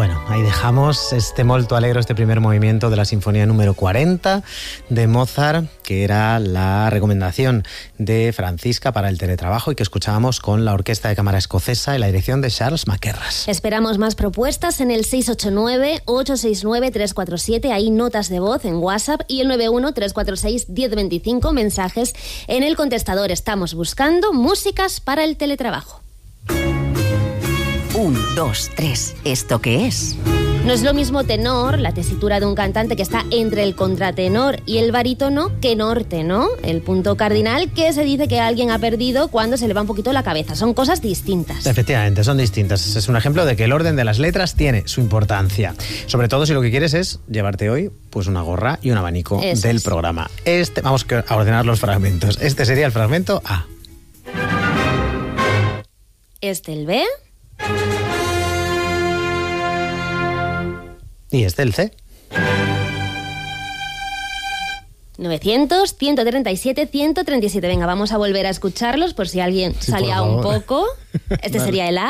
Bueno, ahí dejamos este molto alegro, este primer movimiento de la Sinfonía número 40 de Mozart, que era la recomendación de Francisca para el teletrabajo y que escuchábamos con la Orquesta de Cámara Escocesa y la dirección de Charles Mackerras. Esperamos más propuestas en el 689-869-347, ahí notas de voz en WhatsApp, y el 91-346-1025, mensajes en el contestador. Estamos buscando músicas para el teletrabajo. 1, 2, 3. ¿Esto qué es? No es lo mismo tenor, la tesitura de un cantante que está entre el contratenor y el barítono, que norte, ¿no? El punto cardinal que se dice que alguien ha perdido cuando se le va un poquito la cabeza. Son cosas distintas. Efectivamente, son distintas. Es un ejemplo de que el orden de las letras tiene su importancia. Sobre todo si lo que quieres es llevarte hoy pues una gorra y un abanico del programa. Vamos a ordenar los fragmentos. Este sería el fragmento A. El B. Y el C. 900, 137, 137. Venga, vamos a volver a escucharlos por si alguien salía un poco. Vale. Sería el A.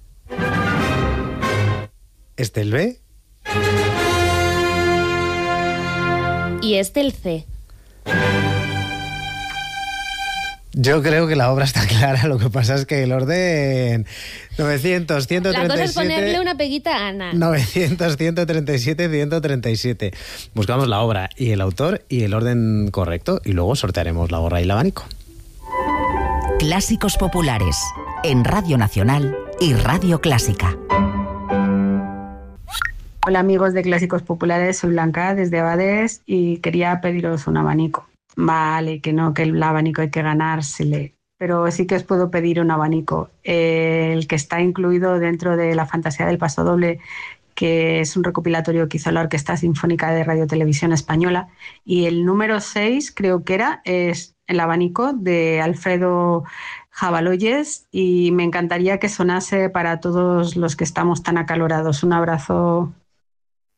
El B. Y el C. Yo creo que la obra está clara, lo que pasa es que el orden 900, 137... La cosa es ponerle una peguita a Ana. 900, 137, 137. Buscamos la obra y el autor y el orden correcto y luego sortearemos la gorra y el abanico. Clásicos populares en Radio Nacional y Radio Clásica. Hola amigos de Clásicos Populares, soy Blanca desde Abades y quería pediros un abanico. Vale, que no, que el abanico hay que ganársele, pero sí que os puedo pedir un abanico. El que está incluido dentro de La Fantasía del Pasodoble, que es un recopilatorio que hizo la Orquesta Sinfónica de Radio Televisión Española, y el número 6, creo que es el abanico de Alfredo Jabaloyes, y me encantaría que sonase para todos los que estamos tan acalorados. Un abrazo.